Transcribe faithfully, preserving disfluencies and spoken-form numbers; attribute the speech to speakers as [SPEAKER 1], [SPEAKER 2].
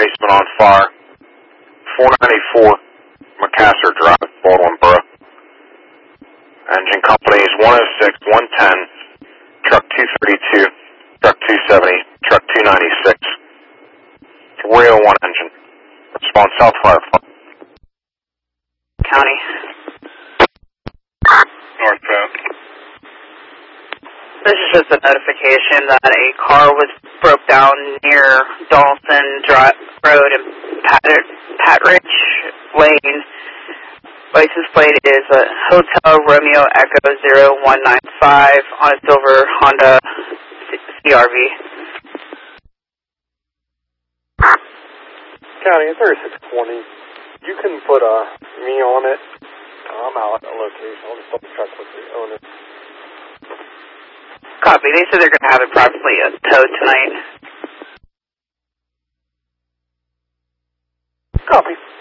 [SPEAKER 1] replacement on fire. four ninety-four Macassar Drive, Baldwin Borough. Engine company is one oh six, one ten, truck two thirty-two, truck two seventy, truck two ninety-six. three oh one engine. Response South Firefly.
[SPEAKER 2] County.
[SPEAKER 1] Northbound.
[SPEAKER 2] This is just a notification that a car was broke down near Dawson Drive Road and Pat, Pat Rich Lane. License plate is a Hotel Romeo Echo zero one nine five on a silver Honda C R V.
[SPEAKER 3] County, it's thirty-six twenty. You can put uh, me on it. I'm out at the location. I'll just double check with the owner.
[SPEAKER 2] Copy. They said they're going to have it probably towed tonight.
[SPEAKER 3] Copy.